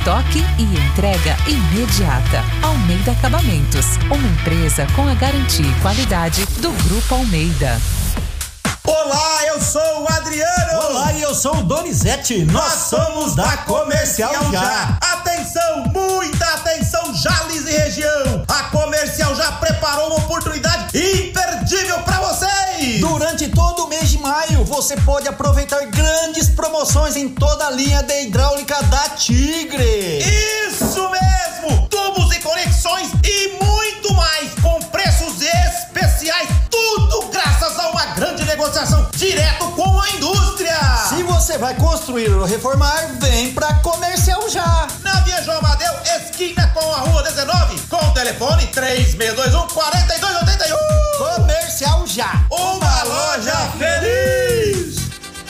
estoque e entrega imediata. Almeida Acabamentos, uma empresa com a garantia e qualidade do Grupo Almeida. Olá, eu sou o Adriano. Olá, e eu sou o Donizete. Nós somos da Comercial Já. Atenção, muita atenção, Jales e região. A Comercial Já preparou uma oportunidade imperdível para vocês. Durante todo o mês de maio, você pode aproveitar grandes promoções em toda a linha de hidráulica da Tigre. Isso mesmo, tubos e conexões e muito mais, com preços especiais, tudo graças a uma grande negociação direto com a indústria. Se você vai construir ou reformar, vem pra Comercial Já. Na Via João Amadeu, esquina com a Rua 19, com o telefone 3621-4281. Comercial Já, uma loja feliz.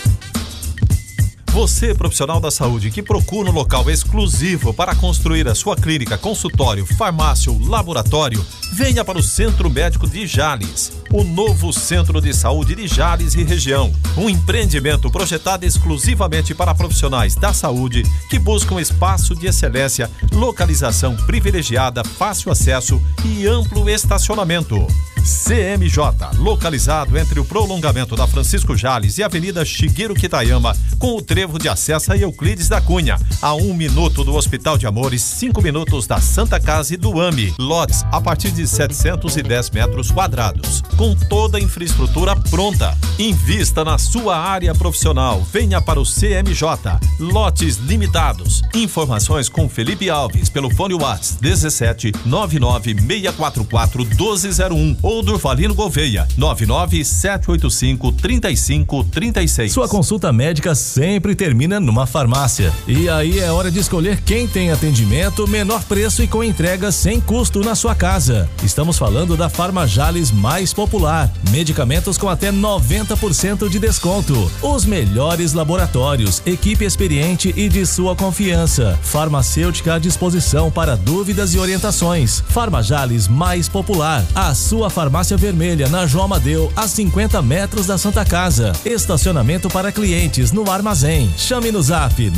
Você, profissional da saúde, que procura um local exclusivo para construir a sua clínica, consultório, farmácia ou laboratório, venha para o Centro Médico de Jales, o novo Centro de Saúde de Jales e região. Um empreendimento projetado exclusivamente para profissionais da saúde que buscam espaço de excelência, localização privilegiada, fácil acesso e amplo estacionamento. CMJ, localizado entre o prolongamento da Francisco Jales e a Avenida Shigeru Kitayama, com o trevo de acesso a Euclides da Cunha, a 1 minuto do Hospital de Amores, 5 minutos da Santa Casa e do AMI. Lotes a partir de 710 metros quadrados, com toda a infraestrutura pronta. Invista na sua área profissional. Venha para o CMJ. Lotes limitados. Informações com Felipe Alves pelo fone WhatsApp 17 99 644 1201 ou Durvalino Gouveia 99785 3536. Sua consulta médica sempre termina numa farmácia. E aí é hora de escolher quem tem atendimento, menor preço e com entrega sem custo na sua casa. Estamos falando da Farma Jales mais popular. Medicamentos com até 90% de desconto. Os melhores laboratórios, equipe experiente e de sua confiança. Farmacêutica à disposição para dúvidas e orientações. Farma Jales mais popular. A sua farmácia vermelha na João Amadeu, a 50 metros da Santa Casa. Estacionamento para clientes no armazém. Chame no zap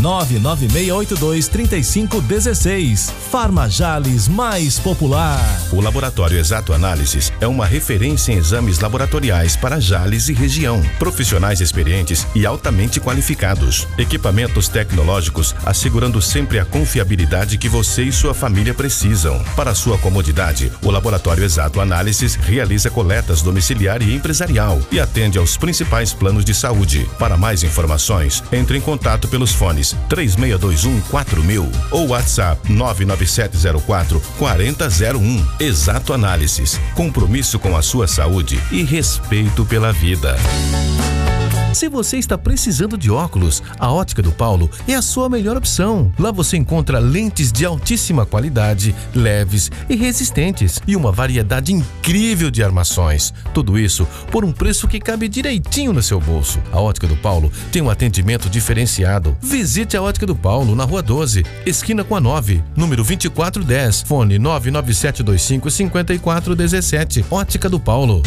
996823516. Farma Jales mais popular. O Laboratório Exato Análises é uma referência em exames laboratoriais para Jales e região. Profissionais experientes e altamente qualificados. Equipamentos tecnológicos assegurando sempre a confiabilidade que você e sua família precisam. Para sua comodidade, o Laboratório Exato Análises realiza coletas domiciliar e empresarial e atende aos principais planos de saúde. Para mais informações, entre em contato pelos fones 3621-4000 ou WhatsApp 99704-4001. Exato Análises. Compromisso com a sua saúde e respeito pela vida. Se você está precisando de óculos, a Ótica do Paulo é a sua melhor opção. Lá você encontra lentes de altíssima qualidade, leves e resistentes e uma variedade incrível de armações. Tudo isso por um preço que cabe direitinho no seu bolso. A Ótica do Paulo tem um atendimento diferenciado. Visite a Ótica do Paulo na Rua 12, esquina com a 9, número 2410, fone 99725-5417. Ótica do Paulo.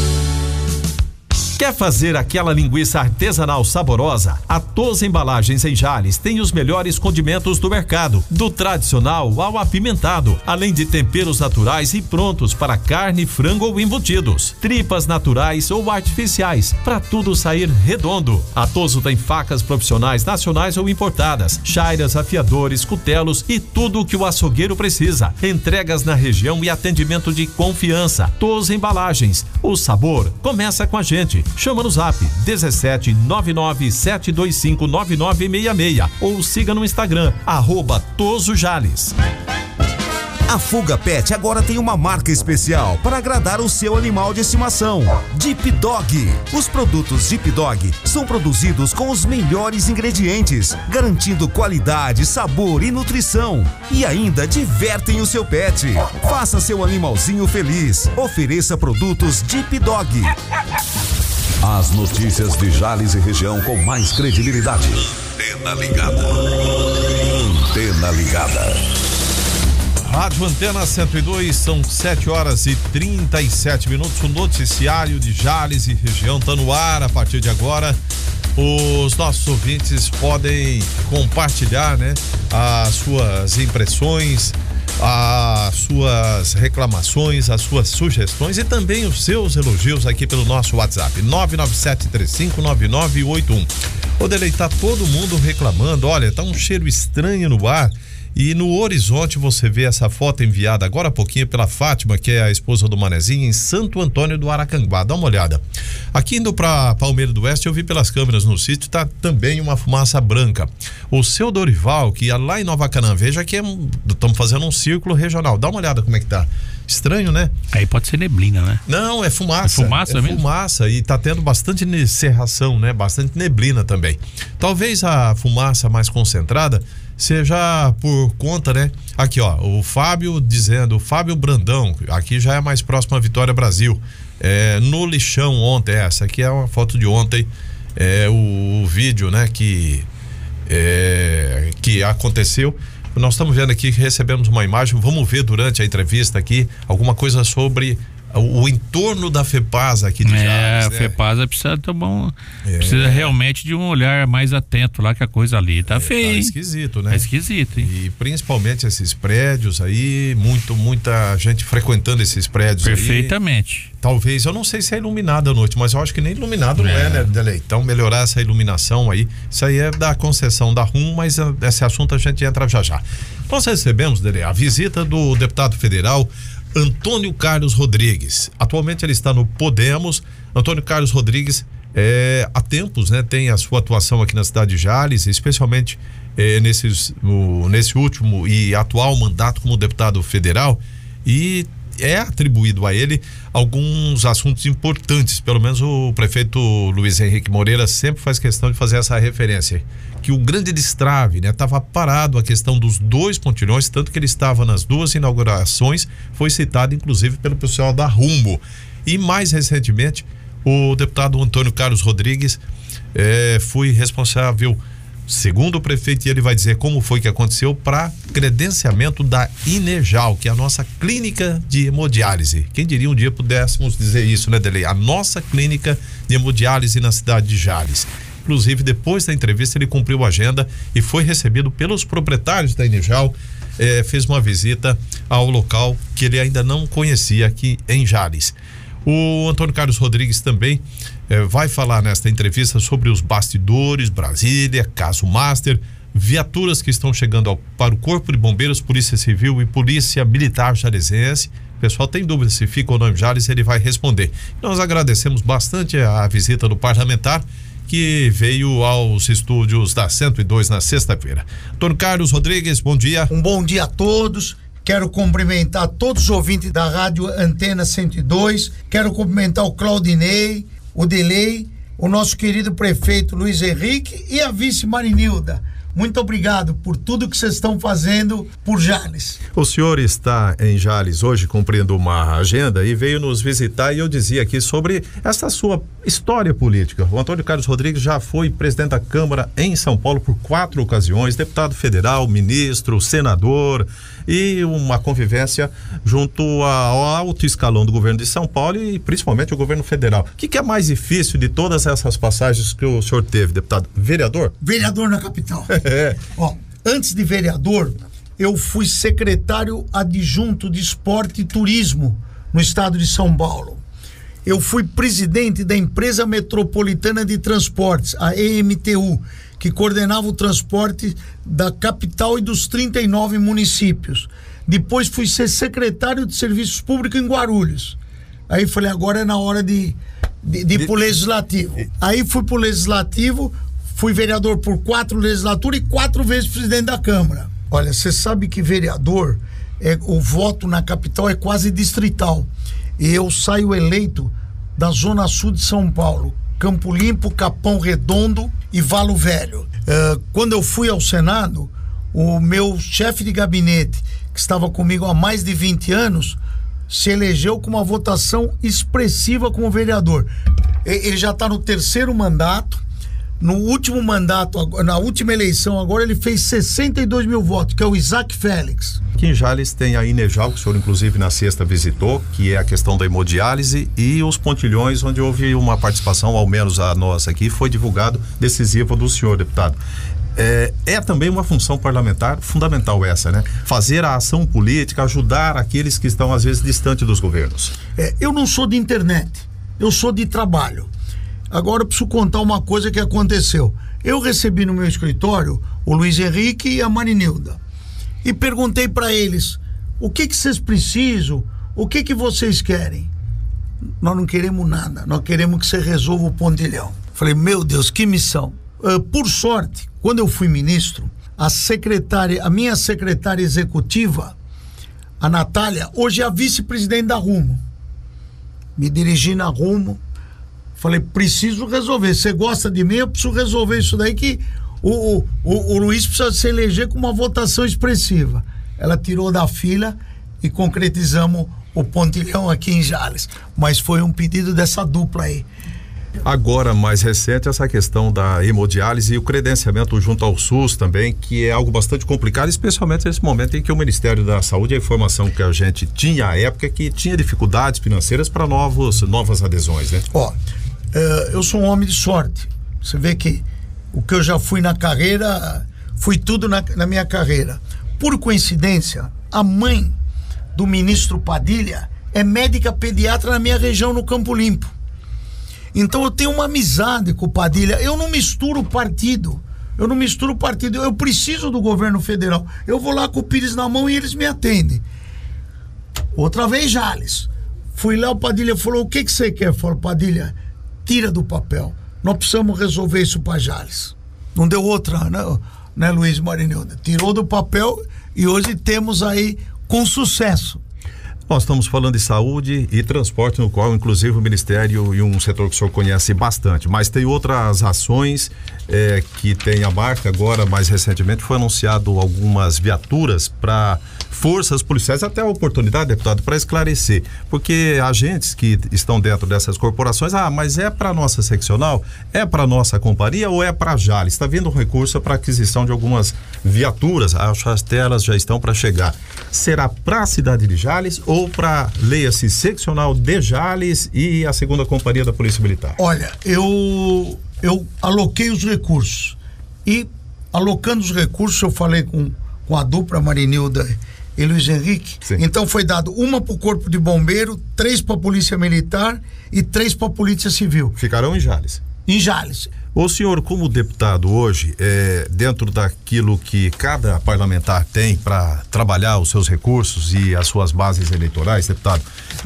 Quer fazer aquela linguiça artesanal saborosa? A Tosa Embalagens em Jales tem os melhores condimentos do mercado, do tradicional ao apimentado, além de temperos naturais e prontos para carne, frango ou embutidos, tripas naturais ou artificiais, para tudo sair redondo. A Toso tem facas profissionais nacionais ou importadas, chairas, afiadores, cutelos e tudo o que o açougueiro precisa. Entregas na região e atendimento de confiança. Tosa Embalagens. O sabor começa com a gente. Chama no zap 17 99 725 9966 ou siga no Instagram @TosoJales. A Fuga Pet agora tem uma marca especial para agradar o seu animal de estimação. Deep Dog. Os produtos Deep Dog são produzidos com os melhores ingredientes, garantindo qualidade, sabor e nutrição. E ainda divertem o seu pet. Faça seu animalzinho feliz. Ofereça produtos Deep Dog. As notícias de Jales e região com mais credibilidade. Antena ligada. Antena ligada. Rádio Antena 102, são 7h37. O noticiário de Jales e região está no ar a partir de agora. os nossos ouvintes podem compartilhar, né, as suas impressões, as suas reclamações, as suas sugestões e também os seus elogios aqui pelo nosso WhatsApp 997359981. Ô Delei, tá todo mundo reclamando, olha, tá um cheiro estranho no ar. E no horizonte você vê essa foto enviada agora há pouquinho pela Fátima, que é a esposa do Manezinho, em Santo Antônio do Aracanguá. Dá uma olhada. Aqui indo para Palmeira do Oeste, eu vi pelas câmeras no sítio, tá também uma fumaça branca. O seu Dorival, que ia lá em Nova Canaã, veja que estamos fazendo um círculo regional. Dá uma olhada como é que tá. Estranho, né? Aí pode ser neblina, né? Não, é fumaça. É fumaça mesmo? Fumaça, e tá tendo bastante cerração, né? Bastante neblina também. Talvez a fumaça mais concentrada seja por conta, né? Aqui, ó, o Fábio dizendo, o Fábio Brandão, aqui já é mais próximo à Vitória Brasil, no lixão ontem, essa aqui é uma foto de ontem, o vídeo, né, que aconteceu. Nós estamos vendo aqui que recebemos uma imagem, vamos ver durante a entrevista aqui alguma coisa sobre o entorno da FEPASA aqui de Jales, a FEPASA precisa precisa realmente de um olhar mais atento lá, que a coisa ali tá feia. Tá esquisito, né? Tá esquisito, hein? E principalmente esses prédios aí, muita gente frequentando esses prédios. Perfeitamente. Aí. Talvez, eu não sei se é iluminado à noite, mas eu acho que nem iluminado não é, né, Delei? Então melhorar essa iluminação aí, isso aí é da concessão da RUM, mas esse assunto a gente entra já. Nós recebemos, Delei, a visita do deputado federal Antônio Carlos Rodrigues. Atualmente ele está no Podemos. Antônio Carlos Rodrigues há tempos, né, tem a sua atuação aqui na cidade de Jales, especialmente nesse último e atual mandato como deputado federal, e é atribuído a ele alguns assuntos importantes. Pelo menos o prefeito Luiz Henrique Moreira sempre faz questão de fazer essa referência, que o grande destrave, né, estava parado a questão dos 2 pontilhões, tanto que ele estava nas 2 inaugurações, foi citado inclusive pelo pessoal da Rumbo. E mais recentemente o deputado Antônio Carlos Rodrigues foi responsável, segundo o prefeito, e ele vai dizer como foi que aconteceu, para credenciamento da Inejal, que é a nossa clínica de hemodiálise. Quem diria um dia pudéssemos dizer isso, né, Delei? A nossa clínica de hemodiálise na cidade de Jales. Inclusive, depois da entrevista, ele cumpriu a agenda e foi recebido pelos proprietários da Inejal, fez uma visita ao local que ele ainda não conhecia aqui em Jales. O Antônio Carlos Rodrigues também vai falar nesta entrevista sobre os bastidores, Brasília, caso Master, viaturas que estão chegando para o Corpo de Bombeiros, Polícia Civil e Polícia Militar jalesense. O pessoal tem dúvida se fica ou não em Jales, ele vai responder. Nós agradecemos bastante a visita do parlamentar, que veio aos estúdios da 102 na sexta-feira. Antônio Carlos Rodrigues, bom dia. Um bom dia a todos. Quero cumprimentar todos os ouvintes da Rádio Antena 102. Quero cumprimentar o Claudinei, o Delei, o nosso querido prefeito Luiz Henrique e a vice Marinilda. Muito obrigado por tudo que vocês estão fazendo por Jales. O senhor está em Jales hoje cumprindo uma agenda e veio nos visitar, e eu dizia aqui sobre essa sua história política. O Antônio Carlos Rodrigues já foi presidente da Câmara em São Paulo por 4 ocasiões, deputado federal, ministro, senador, e uma convivência junto ao alto escalão do governo de São Paulo e principalmente o governo federal. O que é mais difícil de todas essas passagens que o senhor teve, deputado? Vereador? Vereador na capital. Ó, antes de vereador, eu fui secretário adjunto de esporte e turismo no estado de São Paulo. Eu fui presidente da empresa metropolitana de transportes, a EMTU, que coordenava o transporte da capital e dos 39 municípios. Depois fui ser secretário de serviços públicos em Guarulhos. Aí falei, agora é na hora de ir pro legislativo. Aí fui pro legislativo, fui vereador por 4 legislaturas e 4 vezes presidente da Câmara. Olha, você sabe que vereador, o voto na capital é quase distrital. E eu saio eleito da Zona Sul de São Paulo, Campo Limpo, Capão Redondo e Valo Velho. Quando eu fui ao Senado, o meu chefe de gabinete, que estava comigo há mais de 20 anos, se elegeu com uma votação expressiva como vereador. Ele já está no 3º mandato, No último mandato, na última eleição agora, ele fez 62 mil votos, que é o Isaac Félix. Aqui em Jales tem a Inejal, que o senhor inclusive na sexta visitou, que é a questão da hemodiálise, e os pontilhões, onde houve uma participação, ao menos a nossa aqui, foi divulgado, decisiva do senhor, deputado. É também uma função parlamentar fundamental essa, né? Fazer a ação política, ajudar aqueles que estão às vezes distante dos governos. Eu não sou de internet, eu sou de trabalho. Agora eu preciso contar uma coisa que aconteceu. Eu recebi no meu escritório o Luiz Henrique e a Marinilda e perguntei para eles: o que vocês precisam, o que vocês querem? Nós não queremos nada, nós queremos que você resolva o pontilhão. Falei, meu Deus, que missão. Por sorte, quando eu fui ministro, a minha secretária executiva, a Natália, hoje é a vice-presidente da Rumo. Me dirigi na Rumo, falei, preciso resolver. Você gosta de mim, eu preciso resolver isso daí, que o Luiz precisa se eleger com uma votação expressiva. Ela tirou da fila e concretizamos o pontilhão aqui em Jales. Mas foi um pedido dessa dupla aí. Agora, mais recente, essa questão da hemodiálise e o credenciamento junto ao SUS também, que é algo bastante complicado, especialmente nesse momento em que o Ministério da Saúde, a informação que a gente tinha à época, que tinha dificuldades financeiras para novas adesões, né? Eu sou um homem de sorte. Você vê que o que eu já fui na carreira, fui tudo na minha carreira. Por coincidência, a mãe do ministro Padilha é médica pediatra na minha região, no Campo Limpo. Então eu tenho uma amizade com o Padilha. Eu não misturo partido. Eu preciso do governo federal. Eu vou lá com o Pires na mão e eles me atendem. Outra vez, Jales. Fui lá, o Padilha falou, o que você quer? Eu falo, Padilha, tira do papel. Nós precisamos resolver isso para Jales. Não deu outra, né, Luiz Marinilda? Tirou do papel e hoje temos aí com sucesso. Nós estamos falando de saúde e transporte, no qual inclusive o Ministério e um setor que o senhor conhece bastante, mas tem outras ações que tem a marca. Agora, mais recentemente, foi anunciado algumas viaturas para forças policiais, até a oportunidade, deputado, para esclarecer, porque agentes que estão dentro dessas corporações, mas é para nossa seccional, é para nossa companhia ou é para Jales? Está vindo um recurso para aquisição de algumas viaturas, acho que as telas já estão para chegar. Será para a cidade de Jales ou para, leia-se, seccional de Jales e a segunda companhia da Polícia Militar? Olha, eu aloquei os recursos e, alocando os recursos, eu falei com a dupla Marinilda e Luiz Henrique. Sim. Então foi dado uma para o Corpo de Bombeiro, 3 para a Polícia Militar e 3 para a Polícia Civil. Ficarão em Jales? Em Jales. O senhor, como deputado hoje, dentro daquilo que cada parlamentar tem para trabalhar os seus recursos e as suas bases eleitorais, deputado,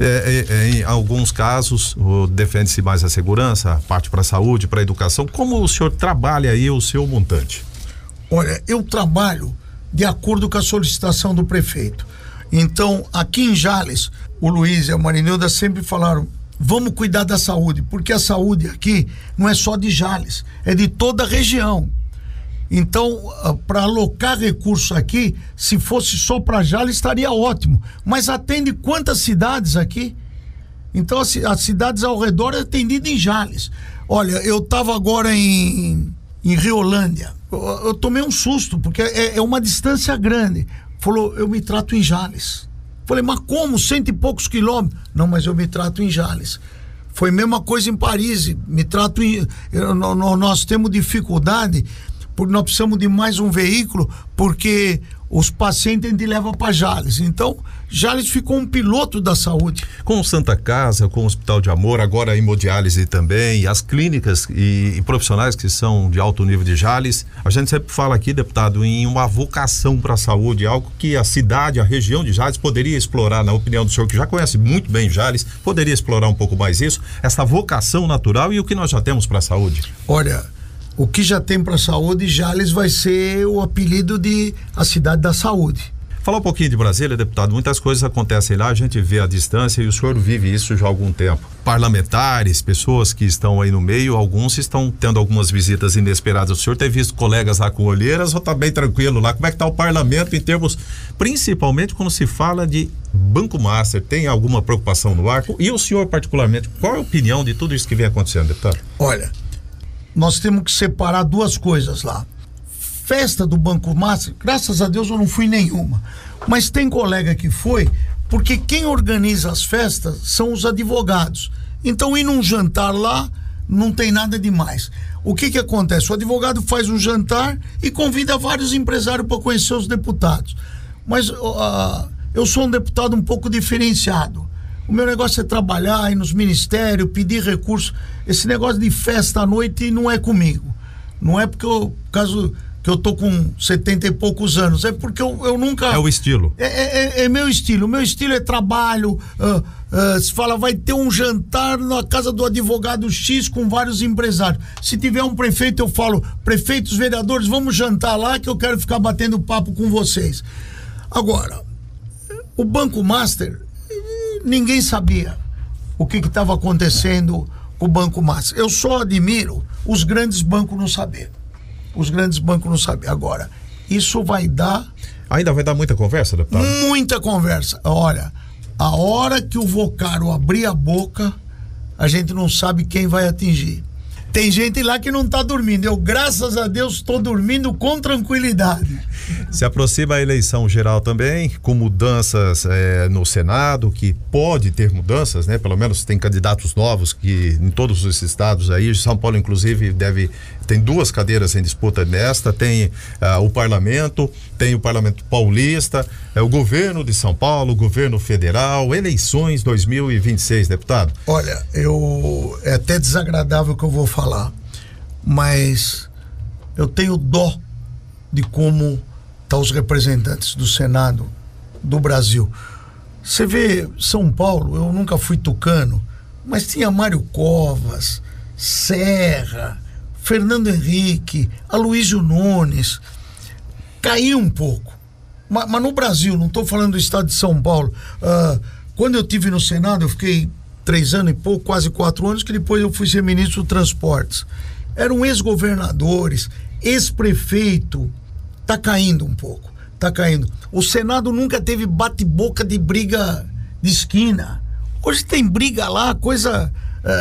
em alguns casos defende-se mais a segurança, a parte para a saúde, para a educação. Como o senhor trabalha aí o seu montante? Olha, eu trabalho de acordo com a solicitação do prefeito. Então, aqui em Jales, o Luiz e a Marinilda sempre falaram, vamos cuidar da saúde, porque a saúde aqui não é só de Jales, é de toda a região. Então, para alocar recursos aqui, se fosse só para Jales, estaria ótimo. Mas atende quantas cidades aqui? Então, as cidades ao redor é atendida em Jales. Olha, eu estava agora em Riolândia. Eu tomei um susto, porque é uma distância grande. Falou, eu me trato em Jales. Falei, mas como? 100 e poucos quilômetros? Não, mas eu me trato em Jales. Foi a mesma coisa em Paris. Nós temos dificuldade, porque nós precisamos de mais um veículo, porque os pacientes a gente leva para Jales. Então, Jales ficou um piloto da saúde. Com o Santa Casa, com o Hospital de Amor, agora a hemodiálise também, as clínicas e profissionais que são de alto nível de Jales, a gente sempre fala aqui, deputado, em uma vocação para a saúde, algo que a cidade, a região de Jales poderia explorar, na opinião do senhor, que já conhece muito bem Jales, poderia explorar um pouco mais isso, essa vocação natural e o que nós já temos para a saúde. Olha, o que já tem para a saúde, Jales vai ser o apelido de a cidade da saúde. Falar um pouquinho de Brasília, deputado, muitas coisas acontecem lá, a gente vê a distância e o senhor vive isso já há algum tempo. Parlamentares, pessoas que estão aí no meio, alguns estão tendo algumas visitas inesperadas. O senhor tem visto colegas lá com olheiras ou tá bem tranquilo lá? Como é que tá o parlamento em termos, principalmente quando se fala de Banco Master? Tem alguma preocupação no ar? E o senhor particularmente, qual é a opinião de tudo isso que vem acontecendo, deputado? Olha, nós temos que separar duas coisas lá. Festa do Banco Master, graças a Deus eu não fui nenhuma, mas tem colega que foi, porque quem organiza as festas são os advogados. Então ir num jantar lá não tem nada demais. O que acontece? O advogado faz um jantar e convida vários empresários para conhecer os deputados. Mas eu sou um deputado um pouco diferenciado. O meu negócio é trabalhar, ir nos ministérios, pedir recursos. Esse negócio de festa à noite não é comigo. Não é porque caso que eu tô com 70 e poucos anos, é porque eu nunca... É o estilo. É meu estilo. O meu estilo é trabalho. Se fala, vai ter um jantar na casa do advogado X com vários empresários. Se tiver um prefeito, eu falo, prefeitos, vereadores, vamos jantar lá que eu quero ficar batendo papo com vocês. Agora, o Banco Master, ninguém sabia o que estava acontecendo com o Banco Master. Eu só admiro os grandes bancos não saber. Os grandes bancos não sabem. Agora, isso vai dar... Ainda vai dar muita conversa, deputado? Muita conversa. Olha, a hora que o Vocaro abrir a boca, a gente não sabe quem vai atingir. Tem gente lá que não tá dormindo. Eu, graças a Deus, estou dormindo com tranquilidade. Se aproxima a eleição geral também, com mudanças no Senado, que pode ter mudanças, né? Pelo menos tem candidatos novos que em todos os estados aí, São Paulo inclusive tem 2 cadeiras em disputa nesta, tem o parlamento paulista, o governo de São Paulo, o governo federal, eleições 2026, deputado. Olha, é até desagradável o que eu vou falar, mas eu tenho dó de como estão os representantes do Senado do Brasil. Você vê São Paulo, eu nunca fui tucano, mas tinha Mário Covas, Serra, Fernando Henrique, Aloysio Nunes. Caiu um pouco, mas no Brasil, não estou falando do estado de São Paulo. Quando eu estive no Senado, eu fiquei 3 anos e pouco, quase 4 anos, que depois eu fui ser ministro de Transportes. Eram ex-governadores, ex-prefeito. Tá caindo um pouco, tá caindo. O Senado nunca teve bate-boca de briga de esquina. Hoje tem briga lá, coisa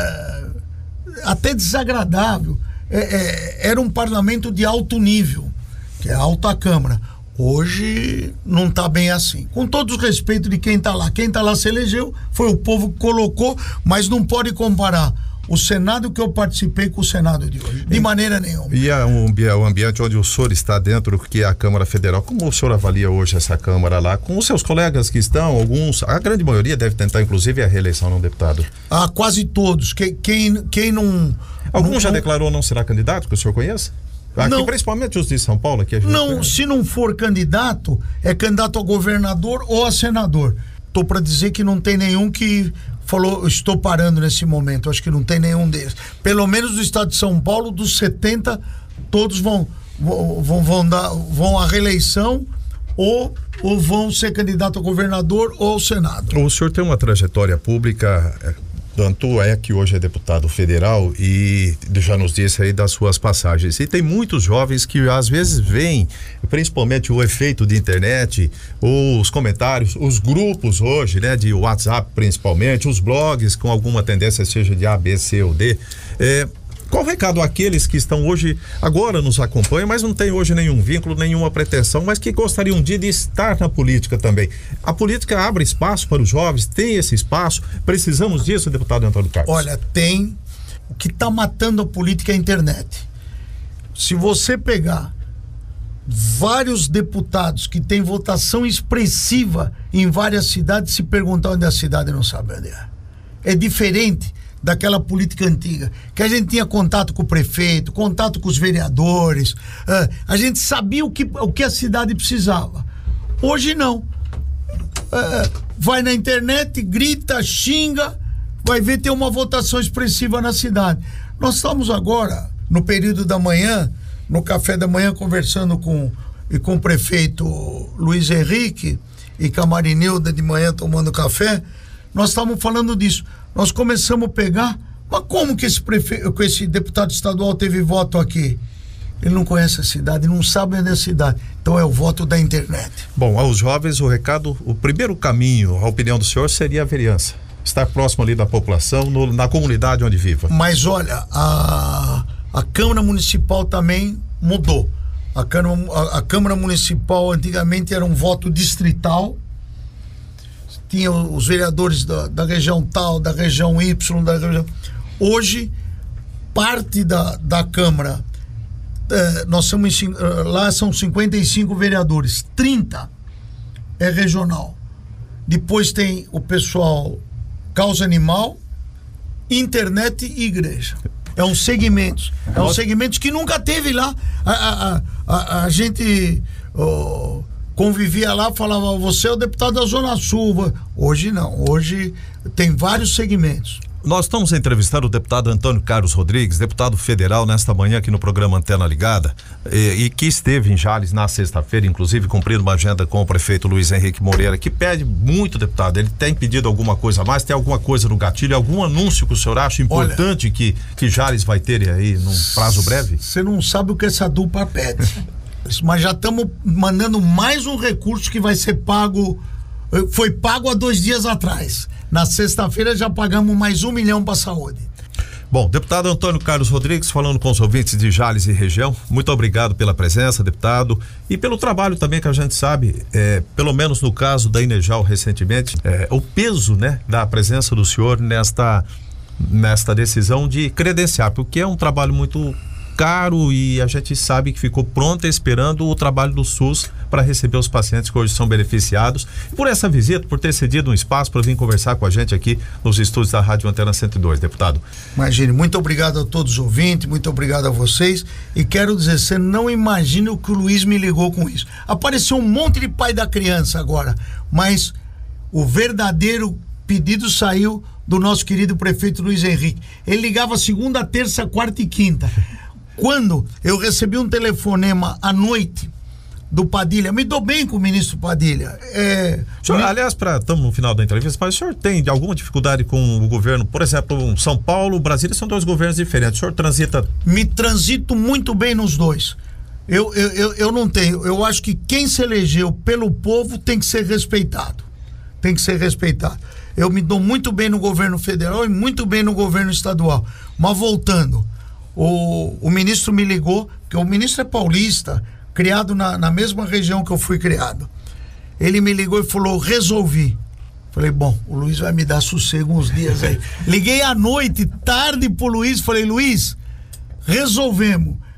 até desagradável. Era um parlamento de alto nível, que é a alta Câmara. Hoje não tá bem assim. Com todo o respeito de quem tá lá. Quem tá lá se elegeu, foi o povo que colocou, mas não pode comparar o Senado que eu participei com o Senado de hoje, de maneira nenhuma. E o ambiente onde o senhor está dentro, que é a Câmara Federal, como o senhor avalia hoje essa Câmara lá, com os seus colegas que estão, alguns, a grande maioria deve tentar inclusive a reeleição, não, deputado? Quase todos, quem não... Algum já declarou não será candidato, que o senhor conhece? Aqui, não, principalmente os de São Paulo. Aqui se não for candidato, é candidato a governador ou a senador. Tô para dizer que não tem nenhum que falou, estou parando nesse momento. Acho que não tem nenhum deles. Pelo menos do estado de São Paulo, dos 70, todos vão à reeleição ou vão ser candidato a governador ou ao Senado. O senhor tem uma trajetória pública, tanto é que hoje é deputado federal e já nos disse aí das suas passagens. E tem muitos jovens que às vezes veem, principalmente o efeito de internet, os comentários, os grupos hoje, né, de WhatsApp principalmente, os blogs com alguma tendência, seja de A, B, C ou D. Qual o recado àqueles que estão hoje, agora nos acompanham, mas não tem hoje nenhum vínculo, nenhuma pretensão, mas que gostariam de estar na política também? A política abre espaço para os jovens, tem esse espaço, precisamos disso, deputado Antônio Carlos? Olha, tem. O que está matando a política é a internet. Se você pegar vários deputados que têm votação expressiva em várias cidades, se perguntar onde é a cidade, não sabe onde é. É diferente daquela política antiga, que a gente tinha contato com o prefeito, contato com os vereadores, a gente sabia o que a cidade precisava. Hoje não. Vai na internet, grita, xinga, vai ver, tem uma votação expressiva na cidade. Nós estamos agora, no período da manhã, no café da manhã, conversando com o prefeito Luiz Henrique e com a Marinilda de manhã tomando café. Nós estávamos falando disso. Nós começamos a pegar, mas como que esse deputado estadual teve voto aqui? Ele não conhece a cidade, não sabe onde é a cidade. Então é o voto da internet. Bom, aos jovens o recado, o primeiro caminho, a opinião do senhor seria a vereança. Estar próximo ali da população, na comunidade onde viva. Mas olha, a A Câmara Municipal também mudou. A Câmara Municipal antigamente era um voto distrital, tinha os vereadores da região tal, da região Y, da região... Hoje, parte da Câmara, nós somos lá são 55 vereadores, 30 é regional. Depois tem o pessoal causa animal, internet e igreja. É um segmento que nunca teve lá. A gente convivia lá, falava, você é o deputado da Zona Sul. Hoje não, hoje tem vários segmentos. Nós estamos entrevistando o deputado Antônio Carlos Rodrigues, deputado federal, nesta manhã aqui no programa Antena Ligada, e que esteve em Jales na sexta-feira, inclusive cumprindo uma agenda com o prefeito Luiz Henrique Moreira, que pede muito, deputado. Ele tem pedido alguma coisa a mais? Tem alguma coisa no gatilho? Algum anúncio que o senhor acha importante que Jales vai ter aí num prazo breve? Você não sabe o que essa dupla pede. Mas já estamos mandando mais um recurso que vai ser pago. Foi pago há 2 dias atrás. Na sexta-feira já pagamos mais 1 milhão para a saúde. Bom, deputado Antônio Carlos Rodrigues, falando com os ouvintes de Jales e região, muito obrigado pela presença, deputado, e pelo trabalho também que a gente sabe, pelo menos no caso da Inejal recentemente, o peso, né, da presença do senhor nesta decisão de credenciar, porque é um trabalho muito caro e a gente sabe que ficou pronta esperando o trabalho do SUS para receber os pacientes que hoje são beneficiados. Por essa visita, por ter cedido um espaço para vir conversar com a gente aqui nos estúdios da Rádio Antena 102, deputado. Imagine, muito obrigado a todos os ouvintes, muito obrigado a vocês, e quero dizer, você não imagina o que o Luiz me ligou com isso. Apareceu um monte de pai da criança agora, mas o verdadeiro pedido saiu do nosso querido prefeito Luiz Henrique. Ele ligava segunda, terça, quarta e quinta. Quando eu recebi um telefonema à noite do Padilha, me dou bem com o ministro Padilha. Senhor, aliás, estamos no final da entrevista, mas o senhor tem alguma dificuldade com o governo? Por exemplo, São Paulo, Brasília são 2 governos diferentes. O senhor transita? Me transito muito bem nos dois. Eu não tenho. Eu acho que quem se elegeu pelo povo tem que ser respeitado. Tem que ser respeitado. Eu me dou muito bem no governo federal e muito bem no governo estadual. Mas voltando, o ministro me ligou, porque o ministro é paulista, criado na mesma região que eu fui criado. Ele me ligou e falou, resolvi. Falei, bom, o Luiz vai me dar sossego uns dias aí. Liguei à noite, tarde pro Luiz, falei, Luiz, resolvemos.